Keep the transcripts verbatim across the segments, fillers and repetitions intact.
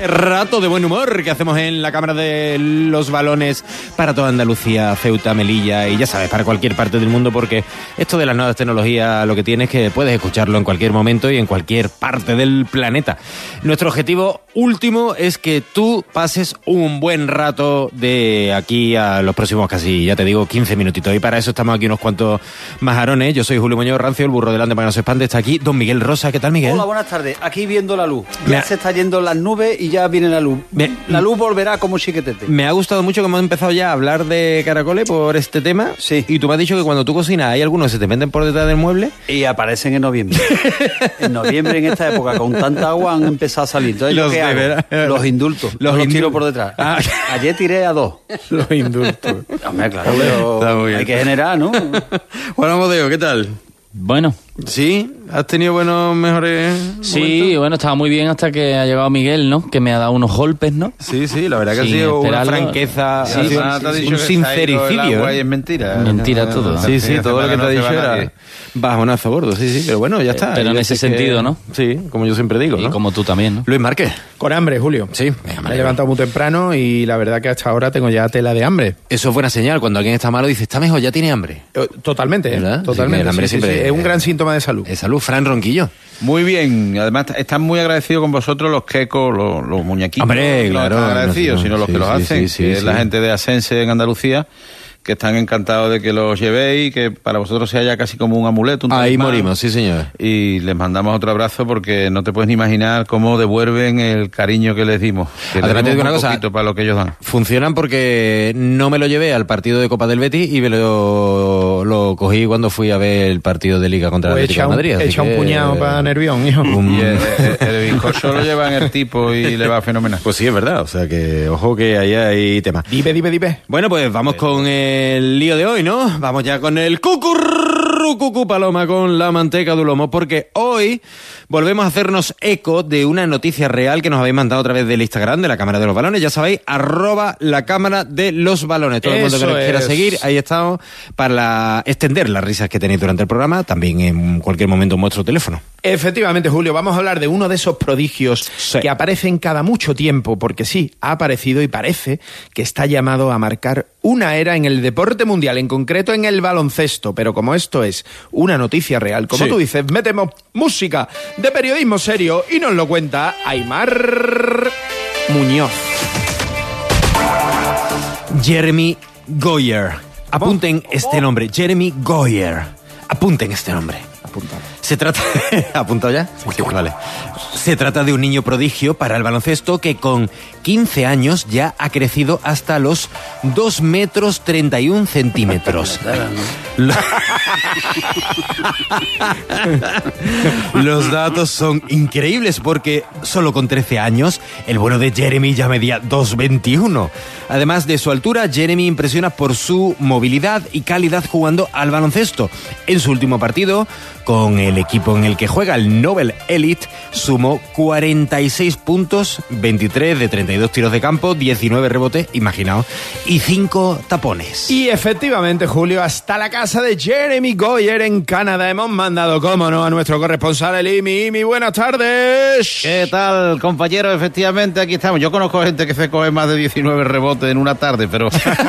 ese rato de buen humor que hacemos en la Cámara de los Balones para toda Andalucía, Ceuta, Melilla y ya sabes, para cualquier parte del mundo, porque esto de las nuevas tecnologías lo que tiene es que puedes escucharlo en cualquier momento y en cualquier parte del planeta. Nuestro objetivo último es que tú pases un buen rato de aquí a los próximos casi, ya te digo, quince minutitos, y para eso estamos aquí unos cuantos majarones. Yo soy Julio Muñoz Rancio, el burro delante para que no se espante. Está aquí don Miguel Rosa. ¿Qué tal, Miguel? Hola, buenas tardes. Aquí viendo la luz. Ya Me... se está yendo las nubes y ya viene la luz. Me... La luz volverá como chiquetete. Me ha gustado mucho que hemos empezado ya a hablar de caracoles por este tema. Sí. Y tú me has dicho que cuando tú cocinas hay algunos que se te meten por detrás del mueble. Y aparecen en noviembre. En noviembre, en esta época, con tanta agua han empezado a salir. Entonces, los, ¿qué hago? Los indultos. Los, los indul... tiro por detrás. Ah. Ayer tiré a dos. Los indultos. Hombre, claro, pero hay que generar, ¿no? Juan Amodeo, ¿qué tal? Bueno. ¿Sí? ¿Has tenido buenos, mejores Sí, momentos? bueno, estaba muy bien hasta que ha llegado Miguel, ¿no? Que me ha dado unos golpes, ¿no? Sí, sí, la verdad que Sin ha sido una esperarlo. franqueza, Sí, ha sido sí, un, sí, un sincericidio. ¿eh? Es mentira. Mentira todo. Sí, sí, todo lo que te ha dicho era nadie. bajonazo a bordo, sí, sí, pero bueno, ya está. Pero en Yo ese sé que- sentido, ¿no? Sí, como yo siempre digo, Y ¿no? como tú también, ¿no? Luis Márquez. Con hambre, Julio. Sí, venga, me Me he alegro. levantado muy temprano y la verdad que hasta ahora tengo ya tela de hambre. Eso es buena señal, cuando alguien está malo dice, está mejor, ya tiene hambre. Eh, Totalmente, ¿eh? ¿Verdad? Sí, Totalmente. que el hambre sí, sí, siempre- sí. Es un gran síntoma de salud. Es salud, Fran Ronquillo. Muy bien, además están muy agradecidos con vosotros los quecos, los, los muñequitos. Hombre, no claro, están agradecidos, no sé, sino los sí, que los sí, hacen, sí, sí, que es sí. la gente de Asense en Andalucía, que están encantados de que los llevéis, que para vosotros sea ya casi como un amuleto. Un Ahí talismán. morimos, sí señor. Y les mandamos otro abrazo porque no te puedes ni imaginar cómo devuelven el cariño que les dimos. Que les Además, te dimos digo una muy cosa, poquito para lo que ellos dan. Funcionan porque no me lo llevé al partido de Copa del Betis y me lo, lo cogí cuando fui a ver el partido de Liga contra el Pues Atlético echa de un, Madrid. así echa un que- puñado para Nervión, hijo. Un- Y el, el, el bizcocho lo lleva en el tipo y le va fenomenal. Pues sí, es verdad, o sea que ojo que ahí hay tema. Dive, dive, dive. Bueno, pues vamos con el lío de hoy, ¿no? Vamos ya con el cucurru, cucu paloma con la manteca de lomo, porque hoy volvemos a hacernos eco de una noticia real que nos habéis mandado a través del Instagram de la Cámara de los Balones. Ya sabéis, arroba la Cámara de los Balones. Todo el mundo que Eso nos quiera es. seguir, ahí estamos para la- extender las risas que tenéis durante el programa. También en cualquier momento en vuestro teléfono. Efectivamente, Julio, vamos a hablar de uno de esos prodigios Sí. que aparecen cada mucho tiempo, porque sí, ha aparecido y parece que está llamado a marcar una era en el deporte mundial, en concreto en el baloncesto. Pero como esto es una noticia real, como Sí. tú dices, metemos música de periodismo serio y nos lo cuenta Aimar Muñoz. Jeremy Goyer. Apunten este nombre, Jeremy Goyer. Apunten este nombre. Apuntado. Se trata... ¿Apuntado ya? Vale. Se trata de un niño prodigio para el baloncesto que con quince años ya ha crecido hasta los dos metros treinta y un centímetros. Lo- Los datos son increíbles porque solo con trece años el bueno de Jeremy ya medía dos veintiuno. Además de su altura, Jeremy impresiona por su movilidad y calidad jugando al baloncesto. En su último partido, con el equipo en el que juega, el Nobel Elite, sumó cuarenta y seis puntos, veintitrés de treinta y dos tiros de campo, diecinueve rebotes, imaginaos, y cinco tapones. Y efectivamente, Julio, hasta la casa de Jeremy Goyer en Canadá hemos mandado, cómo no, a nuestro corresponsal, el Imi. Imi, buenas tardes. ¿Qué tal, compañeros? Efectivamente, aquí estamos. Yo conozco gente que se coge más de diecinueve rebotes en una tarde, pero...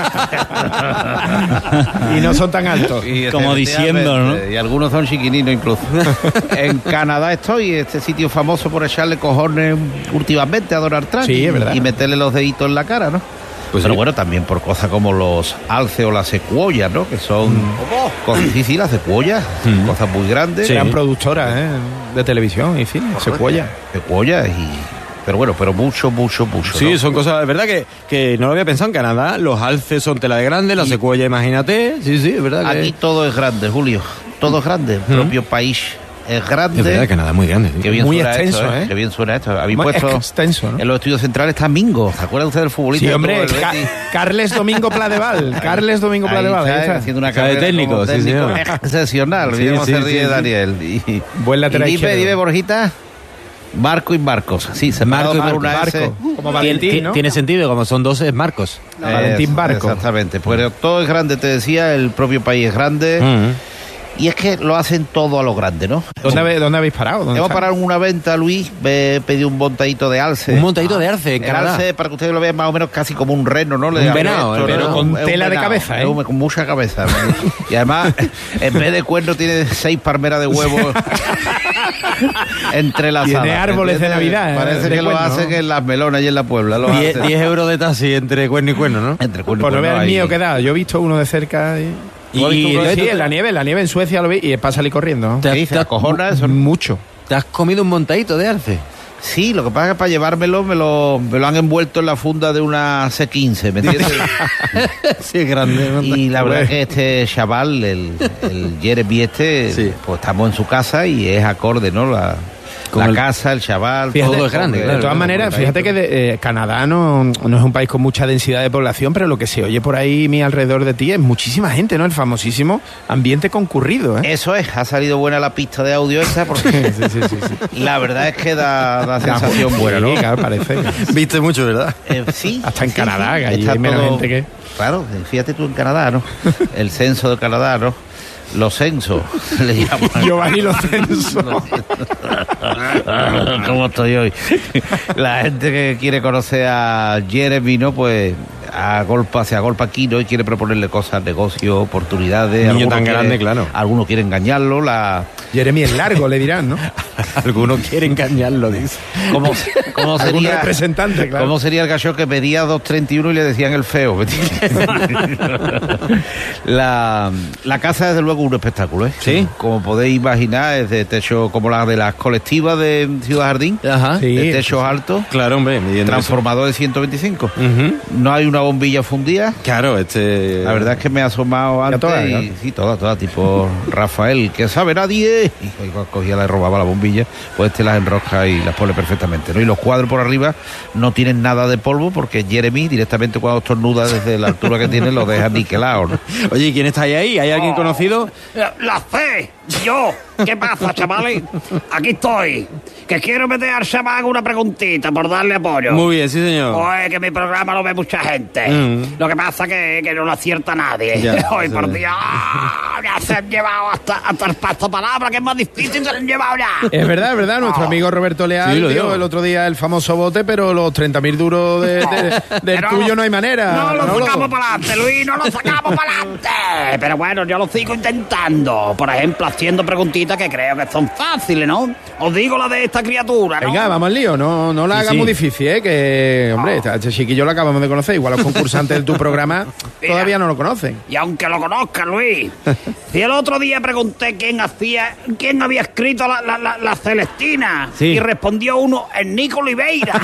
Y no son tan altos. Y Como diciendo, ¿no? Y algunos son chiquininos incluso. En Canadá estoy, este sitio famoso por echarle cojones últimamente a Donald Trump. Sí, es verdad. Y meterle los deditos en la cara, ¿no? Pues Pero sí. bueno, también por cosas como los alces o las secuoyas, ¿no? Que son... cosas, sí, sí, las secuoyas, Mm. cosas muy grandes. Gran productora, ¿eh? De televisión y cine, Secuoya. Secuoyas y... Pero bueno, pero mucho, mucho, mucho. Sí, ¿no? son cosas, es verdad que, que no lo había pensado en Canadá. Los alces son tela de grande, la secuoya, imagínate. Sí, sí, es verdad que... Aquí todo es grande, Julio. Todo es grande. El propio país es grande. Es verdad que Canadá es muy grande. Qué bien Muy suena extenso, esto, ¿eh? Qué bien suena esto. Habéis Muy puesto extenso, ¿no? en los estudios centrales está Mingo. ¿Se acuerdan ustedes del futbolista? Sí, que hombre, tuvo el Ca- Betis? Carles Domingo Pladeval. Carles Domingo Ahí Pladeval. está, ahí está. haciendo una Está de carrera técnico, como sí, técnico señor. excepcional. Sí, Olvidemos sí, el sí, día de sí. Daniel. Y, Buen lateral y dime, izquierdo. dime, Borjita. Marco y Marcos. Sí, se Marco y por Marco, una Marco. S. Como Tiene, Valentín, ¿no? tiene sentido, como son dos es Marcos. Valentín Eso, Barco. Exactamente. Pues todo es grande, te decía. El propio país es grande. Mm. Y es que lo hacen todo a lo grande, ¿no? ¿Dónde, habe- dónde habéis parado? ¿Dónde Hemos está? parado en una venta, Luis, he pedido un montadito de alce. Un montadito de arce en El Canadá. alce, para que ustedes lo vean más o menos casi como un reno, ¿no? Le Un llaman venado, esto, el ¿no? venado. Con Es un tela de venado, cabeza, ¿eh? es un- con mucha cabeza. Y además, en vez de cuerno, tiene seis palmeras de huevos entrelazadas. Tiene árboles de ¿entiendes? Navidad, ¿eh? Parece de que lo cuerno. hacen en las melonas y en la Puebla. Lo diez hacen. euros de taxi entre cuerno y cuerno, ¿no? Entre cuerno y Por no cuerno ver el hay- mío que da. Yo he visto uno de cerca y... Y- ¿Tú has visto uno de- y- sí, en la nieve, en la nieve en Suecia lo vi y es para salir corriendo. ¿no? Te- ¿Qué dices? te- ¿Acojona eso? Mucho. ¿Te has comido un montadito de arce? Sí, lo que pasa es que para llevármelo me lo, me lo han envuelto en la funda de una C quince, ¿me entiendes? Sí, es grande. ¿no? Y la verdad es que este chaval, el, el Jeremy este, Sí. pues estamos en su casa y es acorde, ¿no? La, Con la el- casa, el chaval, Fíjate, todo es grande, porque- claro. De todas maneras, fíjate que de- eh, Canadá no, no es un país con mucha densidad de población, pero lo que se oye por ahí mi alrededor de ti es muchísima gente, ¿no? El famosísimo ambiente concurrido, ¿eh? Eso es, ha salido buena la pista de audio esa porque Sí, sí, sí, sí. la verdad es que da, da sensación buena, ¿no? Sí, claro, parece. Viste mucho, ¿verdad? Eh, sí. Hasta en sí, Canadá, sí, que allí está hay menos todo- gente que... Claro, fíjate tú en Canadá, ¿no? El censo de Canadá, ¿no? Los censos, le llaman. Giovanni Lo Censo. ¿Cómo estoy hoy? La gente que quiere conocer a Jeremy, ¿no? Pues a golpe, se agolpa aquí, ¿no? Y quiere proponerle cosas, negocios, oportunidades. Niño Algunos tan quiere- grande, claro. Algunos quieren engañarlo, la... Jeremy es largo, le dirán, ¿no? Algunos quieren engañarlo, dice. ¿Cómo, cómo Algún sería, representante, claro. ¿Cómo sería el gallo que pedía dos treinta y uno y le decían el feo? ¿Me entiendes? la, la casa, desde luego, un espectáculo, ¿eh? Sí. Como podéis imaginar, es de techo como la de las colectivas de Ciudad Jardín, Ajá. Sí. de techos altos, Claro, hombre, midiendo transformador de ciento veinticinco. eso. Ujú. No hay una bombilla fundida. Claro, este... La verdad es que me he asomado antes toda, y ¿no? sí, toda, toda, tipo Rafael, que sabe nadie. Y cuando cogía, le robaba la bombilla, pues este las enrosca y las pone perfectamente, ¿no? Y los cuadros por arriba no tienen nada de polvo porque Jeremy directamente cuando estornuda desde la altura que tiene lo deja niquelado, ¿no? Oye, ¿y quién está ahí? ¿Hay alguien conocido? La C, yo. ¿Qué pasa, chavales? Aquí estoy. Que quiero meter al chamán una preguntita por darle apoyo. Muy bien, sí, señor. Pues que mi programa lo ve mucha gente. Mm. Lo que pasa que, que no lo acierta nadie. Ya, Hoy sí. por Dios, ya se han llevado hasta, hasta el pasto palabra, que es más difícil, se lo han llevado ya. Es verdad, es verdad. Nuestro Oh. amigo Roberto Leal Sí, lo dio digo. el otro día el famoso bote, pero los treinta mil duros de- de- del Pero tuyo no hay manera. No lo Manolo. sacamos para adelante, Luis, no lo sacamos para adelante. Pero bueno, yo lo sigo intentando. Por ejemplo, haciendo preguntitas que creo que son fáciles, ¿no? Os digo la de esta criatura, ¿no? Venga, vamos al lío, no, no la Sí, hagamos sí. difícil, ¿eh? Que, hombre, este este chiquillo lo acabamos de conocer. Igual los concursantes de tu programa Mira. todavía no lo conocen. Y aunque lo conozcan, Luis, si el otro día pregunté quién hacía, quién había escrito la, la, la, la Celestina, Sí. y respondió uno, el Nico Oliveira.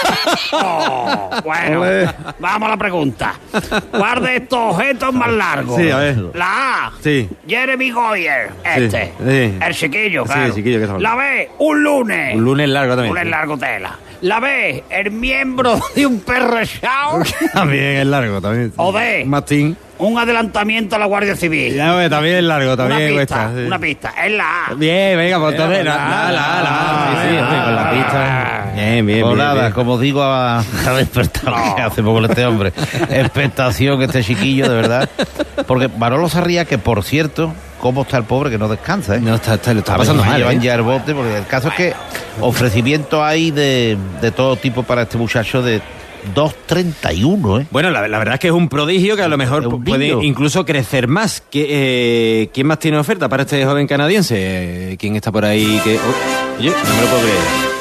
Oh, bueno, Ole. vamos a la pregunta. ¿Cuál de estos objetos es más largo? Sí, a ver. La A, Sí. Jeremy Goyer, este, sí. el chiquillo, Sí, claro. el chiquillo que está La B, un lunes. Un lunes largo también. Un lunes largo tela. La B, el miembro de un perro echao. También es largo, también. O D. Martín. Un adelantamiento a la Guardia Civil. Ya, pues, también es largo, también una pista, cuesta. sí. una pista. Es la A. Bien, venga, pues entonces, Eh, la, la, la, la, sí, sí, ah, con la pista. Bien, bien, Pues bien. nada, bien. como digo, a, a despertar que hace poco este hombre. Expectación este chiquillo, de verdad. Porque Manolo Sarría, que por cierto, cómo está el pobre que no descansa, ¿eh? No, está, está, lo está A ver, pasando se mal, llevan ¿eh? ya el bote, porque el caso es que ofrecimientos hay de, de todo tipo para este muchacho de dos treinta y uno, ¿eh? Bueno, la, la verdad es que es un prodigio que a lo mejor Es un puede niño. incluso crecer más. ¿Qué, eh, ¿Quién más tiene oferta para este joven canadiense? Eh, ¿Quién está por ahí? Que, oh, oye, no me lo puedo creer.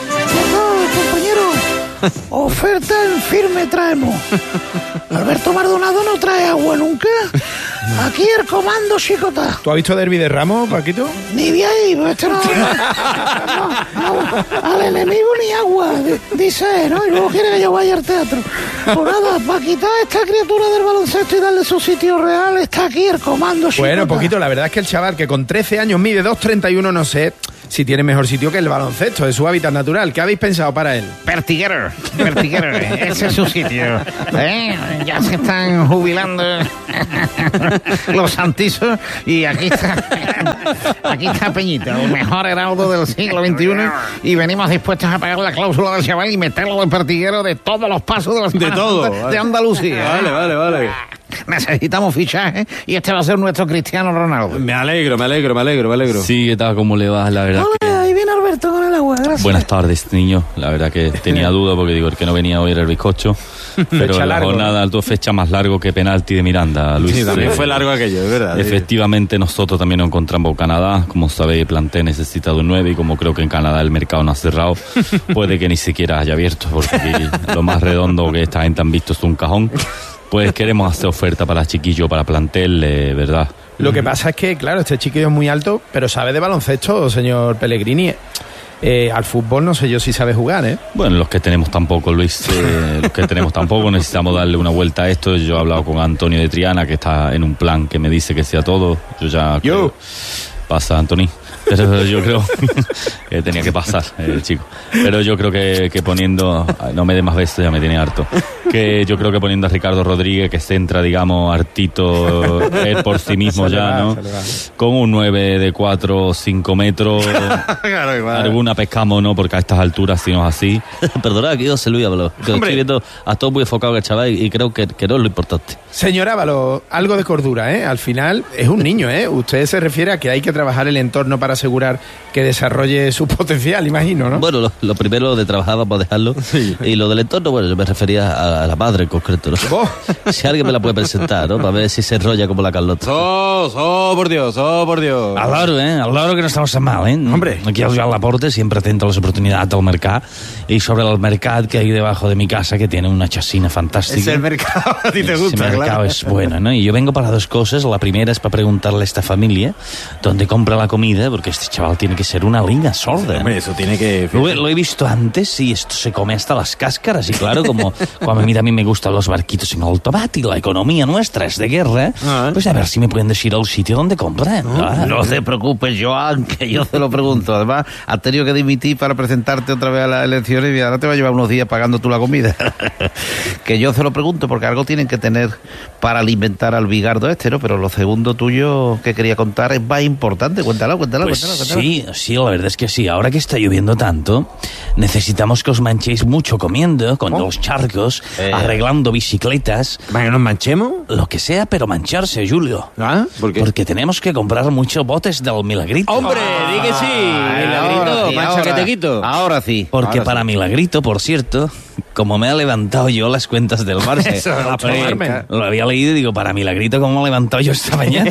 compañero. Oferta en firme traemos. Alberto Maldonado no trae agua nunca. Aquí el comando chicota. ¿Tú has visto Derby de Ramos, Paquito? Ni de ahí, pues esto no, no, no, al enemigo ni agua, di- dice, ¿no? Y luego quiere que yo vaya al teatro. Pues nada, para quitar a esta criatura del baloncesto y darle su sitio real, está aquí el comando chicota. Bueno, poquito, la verdad es que el chaval que con trece años mide dos treinta y uno, no sé si tiene mejor sitio que el baloncesto, es su hábitat natural. ¿Qué habéis pensado para él? Pertiguero, Pertiguero, ese es su sitio. ¿Eh? Ya se están jubilando los santizos y aquí está, aquí está Peñita, el mejor heraldo del siglo veintiuno, y venimos dispuestos a pagar la cláusula del chaval y meterlo de pertiguero de todos los pasos de las De todo, de vale. Andalucía. Vale, vale, vale. necesitamos fichaje y este va a ser nuestro Cristiano Ronaldo. Me alegro, me alegro, me alegro, me alegro. Sí, ¿qué tal? ¿Cómo le va? La verdad que... Hola, ahí viene Alberto con el agua, gracias. Buenas tardes, niño. La verdad que tenía duda porque digo, el que no venía hoy era el bizcocho. Pero Fecha la largo, jornada, tu fecha más largo que penalti de Miranda, Luis. Sí, también Eh, fue largo aquello, es verdad. Efectivamente, nosotros también nos encontramos en Canadá. Como sabéis, Planté necesita de un nueve y como creo que en Canadá el mercado no ha cerrado, puede que ni siquiera haya abierto, porque aquí lo más redondo que esta gente han visto es un cajón. Pues queremos hacer oferta para chiquillo, para plantel, eh, ¿verdad? Lo que pasa es que, claro, este chiquillo es muy alto, pero sabe de baloncesto, señor Pellegrini. Eh, al fútbol no sé yo si sabe jugar, ¿eh? Bueno, los que tenemos tampoco, Luis, eh, los que tenemos tampoco, necesitamos darle una vuelta a esto. Yo he hablado con Antonio de Triana, que está en un plan que me dice que sea todo. Yo ya... Yo. creo- Pasa, Anthony. Pero yo creo que tenía que pasar el chico. Pero yo creo que, que poniendo... ay, no me dé más besos, ya me tiene harto. Que yo creo que poniendo a Ricardo Rodríguez, que centra, digamos, hartito él por sí mismo Se le ya, va, ¿no? se le va. Con un nueve de cuatro o cinco metros... Claro, igual. Alguna pescamos, ¿no? Porque a estas alturas, si no es así... Perdona, que yo José Luis hablo. Que Hombre. estoy viendo a todos muy enfocado, chaval, y creo que, que no es lo importante. Señor Ávalo, algo de cordura, ¿eh? Al final es un niño, ¿eh? Usted se refiere a que hay que trabajar el entorno para asegurar que desarrolle su potencial, imagino, ¿no? Bueno, lo, lo primero de trabajar vamos a dejarlo. Y lo del entorno, bueno, yo me refería a, a la madre en concreto, ¿no? Vos. Si alguien me la puede presentar, ¿no? Para ver si se enrolla como la Carlota. Oh, oh, por Dios, oh, por Dios. Al loro, ¿eh? Al loro que no estamos tan mal, ¿eh? Hombre. Aquí al Joan Laporte siempre atento a las oportunidades del mercado. Y sobre el mercado que hay debajo de mi casa, que tiene una chasina fantástica. Es el mercado, a ti te Ese gusta, mercado claro. es bueno, ¿no? Y yo vengo para dos cosas. La primera es para preguntarle a esta familia dónde compra la comida, porque este chaval tiene que ser una liga sorda. ¿no? Hombre, eso tiene que... Lo, he- lo he visto antes y esto se come hasta las cáscaras. Y claro, como, como a mí también me gustan los barquitos en el tomate y la economía nuestra es de guerra, Ah. pues a ver si me pueden decir el sitio donde compran. claro. No te preocupes, Joan, que yo se lo pregunto. Además, has tenido que dimitir para presentarte otra vez a las elecciones y ahora te va a llevar unos días pagando tú la comida. Que yo se lo pregunto porque algo tienen que tener para alimentar al bigardo este, ¿no? Pero lo segundo tuyo que quería contar es más importante. Cuéntalo, cuéntalo, Pues cuéntalo, cuéntalo. sí, sí, la verdad es que sí. Ahora que está lloviendo tanto, necesitamos que os manchéis mucho comiendo, con los charcos, Eh. arreglando bicicletas, ¿Para que nos manchemos? lo que sea, pero mancharse, Julio. ¿Ah? ¿Por qué? Porque tenemos que comprar muchos botes del Milagrito. ¡Hombre, di que sí! Milagrito, Ahora sí, mancha ahora- que te quito. Ahora sí. Porque Ahora para sí. Milagrito, por cierto, como me ha levantado yo las cuentas del Barça, Eso, la oye, Carmen. lo había leído y digo, para Milagrito, ¿cómo me he levantado yo esta mañana?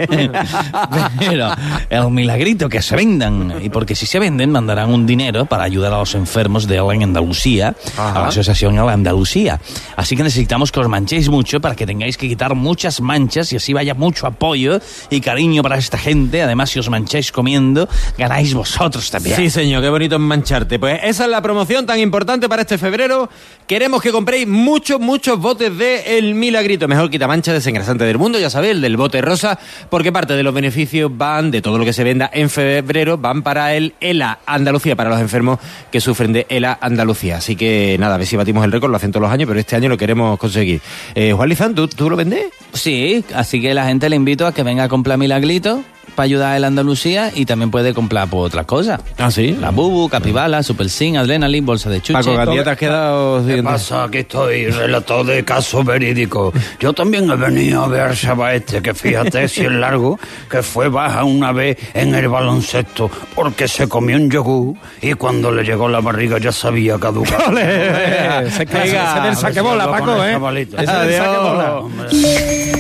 Pero el Milagrito, que se vendan. Y porque si se venden, mandarán un dinero para ayudar a los enfermos de en Andalucía, a la Asociación de Andalucía. Así que necesitamos que os manchéis mucho para que tengáis que quitar muchas manchas y así vaya mucho apoyo y cariño para esta gente. Además, si os mancháis comiendo, ganáis vosotros también. Sí, señor, qué bonito es mancharte. Pues esa es la promoción tan importante para este febrero. Queremos que compréis muchos, muchos botes de El Milagrito, mejor quitamancha desengrasante del mundo, ya sabéis, el del bote rosa, porque parte de los beneficios van, de todo lo que se venda en febrero, van para el ELA Andalucía, para los enfermos que sufren de ELA Andalucía. Así que nada, a ver si batimos el récord, lo hacen todos los años, pero este año lo queremos conseguir. Eh, Juan Lizán, ¿tú, ¿tú lo vendes? Sí, así que la gente le invito a que venga a comprar Milagrito para ayudar a la Andalucía y también puede comprar por otras cosas. Ah, sí. La Bubu, Capibala, Super Zinc, Adrenaline, bolsa de chuche. Paco, Gandía, te has quedado... ¿Qué pasa? Aquí estoy, relator de caso verídico. Yo también he venido a ver al chaval este, que fíjate si es largo, que fue baja una vez en el baloncesto porque se comió un yogur y cuando le llegó la barriga ya sabía caducar. Eh, ese clase- Venga, ese del saquebola, Paco, ¿eh? Ese del Adiós. saquebola.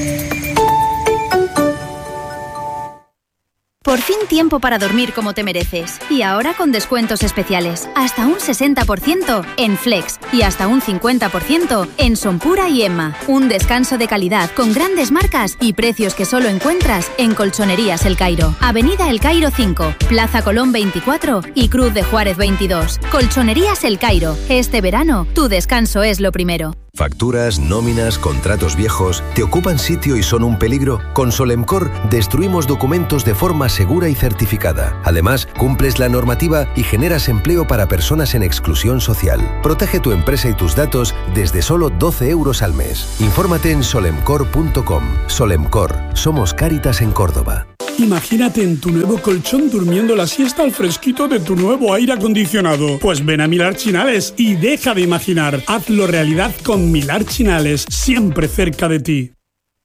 Por fin tiempo para dormir como te mereces. Y ahora con descuentos especiales. Hasta un sesenta por ciento en Flex y hasta un cincuenta por ciento en Sonpura y Emma. Un descanso de calidad con grandes marcas y precios que solo encuentras en Colchonerías El Cairo. Avenida El Cairo cinco, Plaza Colón veinticuatro y Cruz de Juárez veintidós. Colchonerías El Cairo. Este verano, tu descanso es lo primero. Facturas, nóminas, contratos viejos, ¿te ocupan sitio y son un peligro? Con Solemcor destruimos documentos de forma segura y certificada. Además, cumples la normativa y generas empleo para personas en exclusión social. Protege tu empresa y tus datos desde solo doce euros al mes. Infórmate en solemcor punto com. Solemcor, somos Cáritas en Córdoba. Imagínate en tu nuevo colchón durmiendo la siesta al fresquito de tu nuevo aire acondicionado. Pues ven a Milar Chinales y deja de imaginar. Hazlo realidad con Milar Chinales, siempre cerca de ti.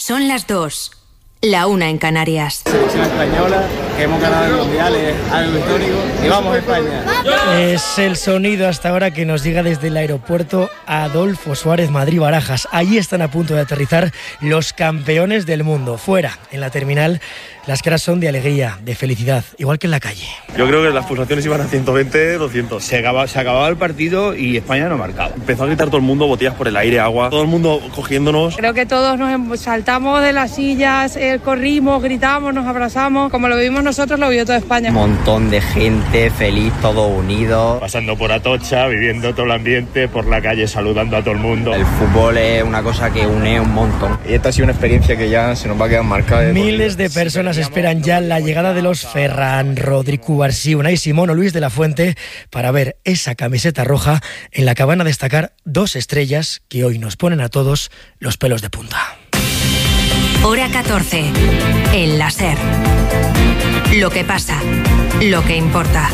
Son las dos. La una en Canarias. Selección española, que hemos ganado el mundial, es algo histórico. Y vamos a España. Es el sonido hasta ahora que nos llega desde el aeropuerto Adolfo Suárez Madrid-Barajas. Allí están a punto de aterrizar los campeones del mundo. Fuera, en la terminal, las caras son de alegría, de felicidad, igual que en la calle. Yo creo que las pulsaciones iban a ciento veinte, doscientos. Se acababa, se acababa el partido y España no marcaba. Empezó a gritar todo el mundo, botellas por el aire, agua, todo el mundo cogiéndonos. Creo que todos nos saltamos de las sillas, eh, corrimos, gritamos, nos abrazamos. Como lo vivimos nosotros, lo vivió toda España. Un montón de gente feliz, todo unido. Pasando por Atocha, viviendo todo el ambiente, por la calle saludando a todo el mundo. El fútbol es una cosa que une un montón. Y esta ha sido una experiencia que ya se nos va a quedar marcada. Miles de personas esperan ya la llegada de los Ferran, Rodri, Cubarsí, Unai Simón o Luis de la Fuente para ver esa camiseta roja en la que van a destacar dos estrellas que hoy nos ponen a todos los pelos de punta. Hora catorce. El láser. Lo que pasa. Lo que importa.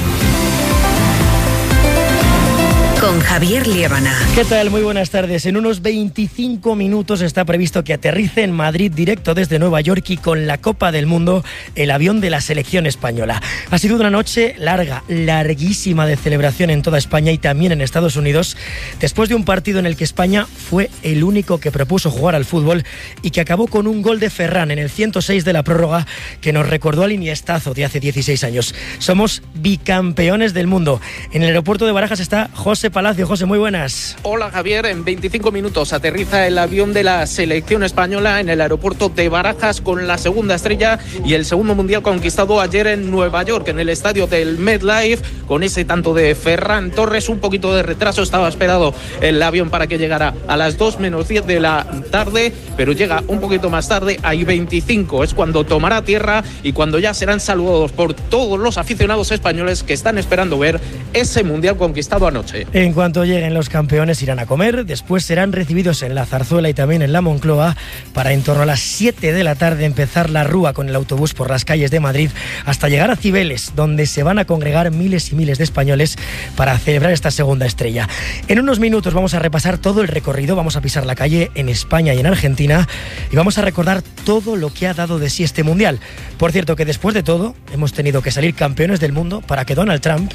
Con Javier Liébana. ¿Qué tal? Muy buenas tardes. En unos veinticinco minutos está previsto que aterrice en Madrid directo desde Nueva York y con la Copa del Mundo el avión de la selección española. Ha sido una noche larga, larguísima de celebración en toda España y también en Estados Unidos, después de un partido en el que España fue el único que propuso jugar al fútbol y que acabó con un gol de Ferran en el ciento seis de la prórroga que nos recordó al Iniestazo de hace dieciséis años. Somos bicampeones del mundo. En el aeropuerto de Barajas está José Palacio. José, muy buenas. Hola Javier, en veinticinco minutos aterriza el avión de la selección española en el aeropuerto de Barajas con la segunda estrella y el segundo mundial conquistado ayer en Nueva York, en el estadio del MetLife, con ese tanto de Ferran Torres. Un poquito de retraso, estaba esperado el avión para que llegara a las dos menos diez de la tarde, pero llega un poquito más tarde, hay veinticinco, es cuando tomará tierra y cuando ya serán saludados por todos los aficionados españoles que están esperando ver ese mundial conquistado anoche. En cuanto lleguen los campeones irán a comer, después serán recibidos en la Zarzuela y también en la Moncloa para en torno a las siete de la tarde empezar la rúa con el autobús por las calles de Madrid hasta llegar a Cibeles, donde se van a congregar miles y miles de españoles para celebrar esta segunda estrella. En unos minutos vamos a repasar todo el recorrido, vamos a pisar la calle en España y en Argentina y vamos a recordar todo lo que ha dado de sí este mundial. Por cierto que después de todo hemos tenido que salir campeones del mundo para que Donald Trump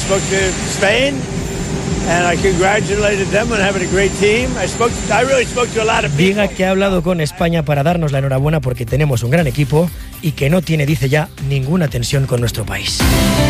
diga que ha hablado con España para darnos la enhorabuena porque tenemos un gran equipo y que no tiene, dice ya, ninguna tensión con nuestro país.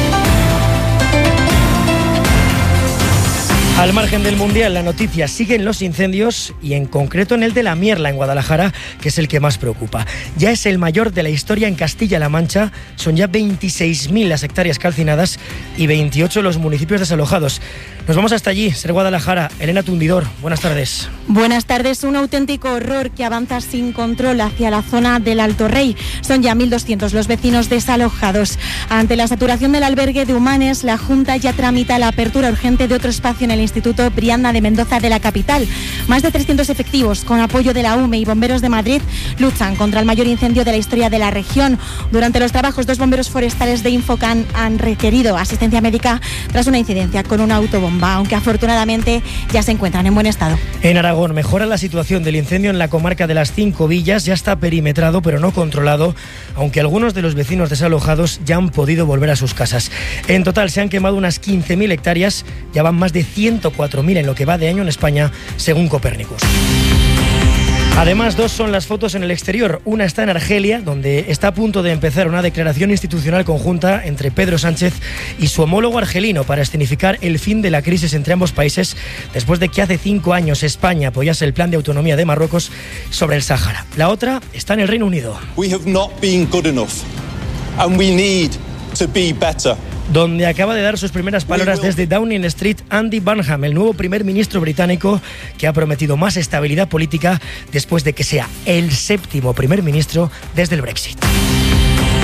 Al margen del Mundial, la noticia siguen los incendios y en concreto en el de La Mierla, en Guadalajara, que es el que más preocupa. Ya es el mayor de la historia en Castilla-La Mancha, son ya veintiséis mil las hectáreas calcinadas y veintiocho los municipios desalojados. Nos vamos hasta allí, ser Guadalajara. Elena Tundidor, buenas tardes. Buenas tardes. Un auténtico horror que avanza sin control hacia la zona del Alto Rey. Son ya mil doscientos los vecinos desalojados. Ante la saturación del albergue de Humanes, la Junta ya tramita la apertura urgente de otro espacio en el Instituto Brianda de Mendoza de la capital. Más de trescientos efectivos, con apoyo de la U M E y Bomberos de Madrid, luchan contra el mayor incendio de la historia de la región. Durante los trabajos, dos bomberos forestales de Infocan han requerido asistencia médica tras una incidencia con una autobomba, aunque afortunadamente ya se encuentran en buen estado. En Aragón mejora la situación del incendio en la comarca de las Cinco Villas. Ya está perimetrado pero no controlado, aunque algunos de los vecinos desalojados ya han podido volver a sus casas. En total se han quemado unas quince mil hectáreas, ya van más de ciento cuatro mil en lo que va de año en España, según Copérnicus. Además, dos son las fotos en el exterior. Una está en Argelia, donde está a punto de empezar una declaración institucional conjunta entre Pedro Sánchez y su homólogo argelino para escenificar el fin de la crisis entre ambos países, después de que hace cinco años España apoyase el plan de autonomía de Marruecos sobre el Sáhara. La otra está en el Reino Unido. We have not been good enough, and we need to be better. Donde acaba de dar sus primeras palabras desde Downing Street Andy Burnham, el nuevo primer ministro británico que ha prometido más estabilidad política después de que sea el séptimo primer ministro desde el Brexit.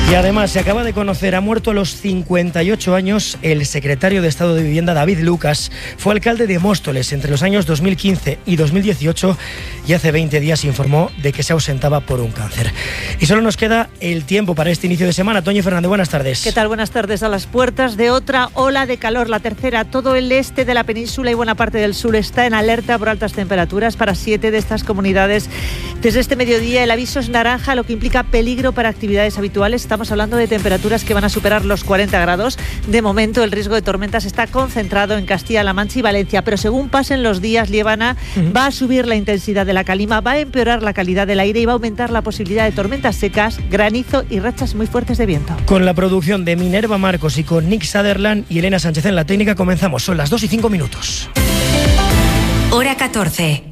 Y además se acaba de conocer, ha muerto a los cincuenta y ocho años el secretario de Estado de Vivienda David Lucas. Fue alcalde de Móstoles entre los años dos mil quince y dos mil dieciocho y hace veinte días informó de que se ausentaba por un cáncer. Y solo nos queda el tiempo para este inicio de semana. Toñi Fernández, buenas tardes. ¿Qué tal? Buenas tardes. A las puertas de otra ola de calor, la tercera. Todo el este de la península y buena parte del sur está en alerta por altas temperaturas para siete de estas comunidades. Desde este mediodía el aviso es naranja, lo que implica peligro para actividades habituales. Estamos hablando de temperaturas que van a superar los cuarenta grados. De momento el riesgo de tormentas está concentrado en Castilla-La Mancha y Valencia, pero según pasen los días, Liébana, uh-huh. va a subir la intensidad de la calima, va a empeorar la calidad del aire y va a aumentar la posibilidad de tormentas secas, granizo y rachas muy fuertes de viento. Con la producción de Minerva Marcos y con Nick Sutherland y Elena Sánchez en la técnica comenzamos. Son las dos y cinco minutos. Hora catorce.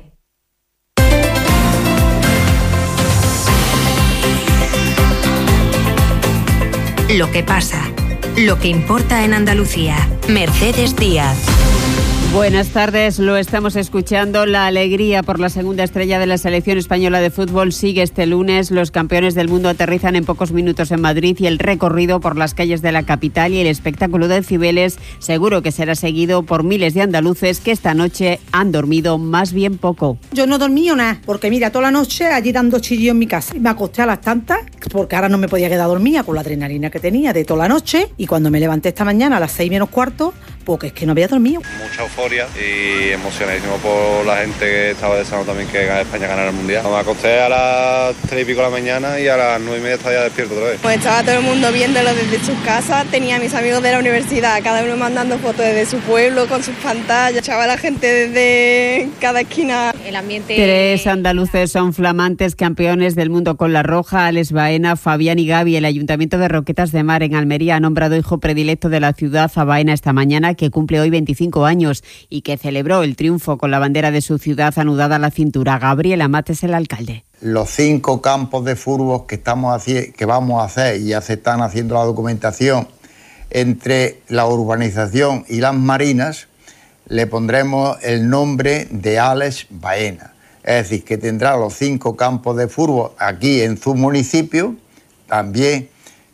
Lo que pasa, lo que importa en Andalucía. Mercedes Díaz. Buenas tardes, lo estamos escuchando. La alegría por la segunda estrella de la selección española de fútbol sigue este lunes. Los campeones del mundo aterrizan en pocos minutos en Madrid y el recorrido por las calles de la capital y el espectáculo de Cibeles seguro que será seguido por miles de andaluces que esta noche han dormido más bien poco. Yo no dormí nada, porque mira, toda la noche allí dando chillo en mi casa. Me acosté a las tantas, porque ahora no me podía quedar dormida con la adrenalina que tenía de toda la noche, y cuando me levanté esta mañana a las seis menos cuarto, porque es que no había dormido. Mucha euforia y emocionadísimo por la gente que estaba deseando también que España ganara el Mundial. Me acosté a las tres y pico de la mañana y a las nueve y media estaba ya despierto otra vez. Pues estaba todo el mundo viéndolo desde sus casas, tenía a mis amigos de la universidad, cada uno mandando fotos desde su pueblo con sus pantallas, echaba a la gente desde cada esquina. El ambiente... Tres andaluces son flamantes campeones del mundo con la roja. Alex Baena, Fabián y Gaby. El Ayuntamiento de Roquetas de Mar en Almería ha nombrado hijo predilecto de la ciudad a Baena esta mañana, que cumple hoy veinticinco años y que celebró el triunfo con la bandera de su ciudad anudada a la cintura. Gabriel Amat es el alcalde. Los cinco campos de fútbol que, estamos haci- que vamos a hacer, y ya se están haciendo la documentación, entre la urbanización y las marinas, le pondremos el nombre de Alex Baena. Es decir, que tendrá los cinco campos de fútbol aquí en su municipio. También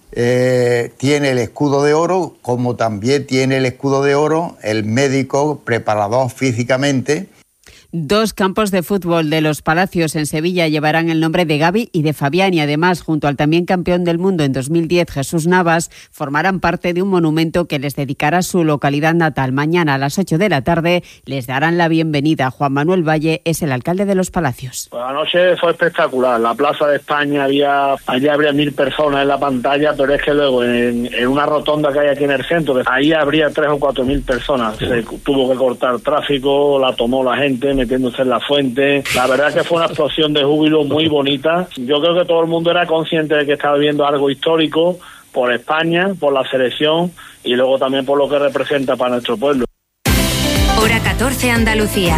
Eh, tiene el escudo de oro, como también tiene el escudo de oro el médico preparador físicamente. Dos campos de fútbol de los Palacios en Sevilla llevarán el nombre de Gaby y de Fabián, y además, junto al también campeón del mundo en dos mil diez, Jesús Navas, formarán parte de un monumento que les dedicará su localidad natal. Mañana a las ocho de la tarde les darán la bienvenida. Juan Manuel Valle es el alcalde de los Palacios. Pues la noche fue espectacular. La Plaza de España, había allá habría mil personas en la pantalla, pero es que luego en, en una rotonda que hay aquí en el centro, ahí habría tres o cuatro mil personas. Se tuvo que cortar tráfico, la tomó la gente metiéndose en la fuente. La verdad es que fue una explosión de júbilo muy bonita. Yo creo que todo el mundo era consciente de que estaba viviendo algo histórico por España, por la selección y luego también por lo que representa para nuestro pueblo. Hora catorce, Andalucía.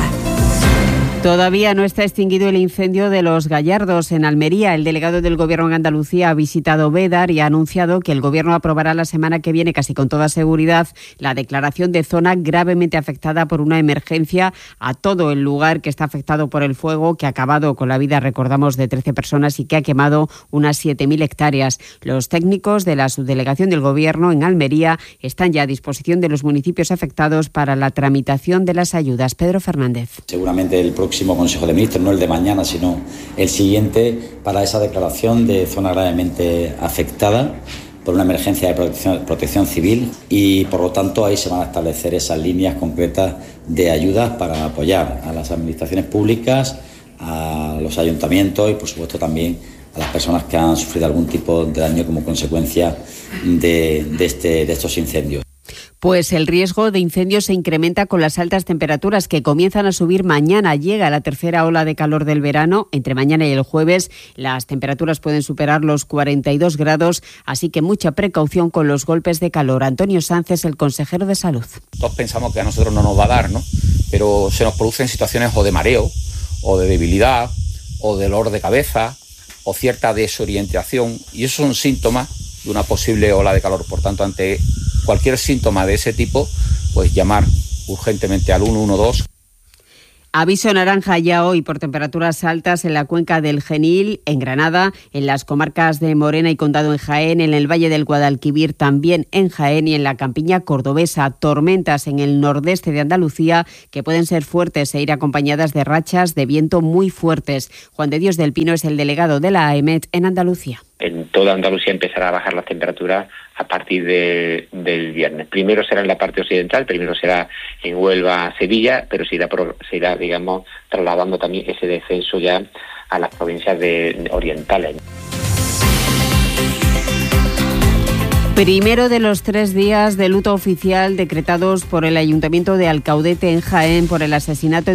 Todavía no está extinguido el incendio de Los Gallardos en Almería. El delegado del Gobierno en Andalucía ha visitado Bédar y ha anunciado que el Gobierno aprobará la semana que viene, casi con toda seguridad, la declaración de zona gravemente afectada por una emergencia a todo el lugar que está afectado por el fuego, que ha acabado con la vida, recordamos, de trece personas y que ha quemado unas siete mil hectáreas. Los técnicos de la subdelegación del Gobierno en Almería están ya a disposición de los municipios afectados para la tramitación de las ayudas. Pedro Fernández. Seguramente el próximo Consejo de Ministros, no el de mañana, sino el siguiente, para esa declaración de zona gravemente afectada por una emergencia de protección, protección civil, y por lo tanto ahí se van a establecer esas líneas concretas de ayudas para apoyar a las administraciones públicas, a los ayuntamientos y por supuesto también a las personas que han sufrido algún tipo de daño como consecuencia de, de, este, de estos incendios. Pues el riesgo de incendios se incrementa con las altas temperaturas que comienzan a subir mañana. Llega la tercera ola de calor del verano. Entre mañana y el jueves las temperaturas pueden superar los cuarenta y dos grados, así que mucha precaución con los golpes de calor. Antonio Sánchez, el consejero de Salud. Todos pensamos que a nosotros no nos va a dar, ¿no? Pero se nos producen situaciones o de mareo, o de debilidad, o de dolor de cabeza, o cierta desorientación, y esos son síntomas de una posible ola de calor. Por tanto, ante cualquier síntoma de ese tipo, pues llamar urgentemente al uno uno dos. Aviso naranja ya hoy por temperaturas altas en la cuenca del Genil, en Granada, en las comarcas de Morena y Condado en Jaén, en el Valle del Guadalquivir también en Jaén y en la campiña cordobesa. Tormentas en el nordeste de Andalucía que pueden ser fuertes e ir acompañadas de rachas de viento muy fuertes. Juan de Dios del Pino es el delegado de la AEMET en Andalucía. En toda Andalucía empezará a bajar las temperaturas a partir de, del viernes. Primero será en la parte occidental, primero será en Huelva, Sevilla, pero se irá, se irá digamos, trasladando también ese descenso ya a las provincias de, orientales. Primero de los tres días de luto oficial decretados por el Ayuntamiento de Alcaudete en Jaén por el asesinato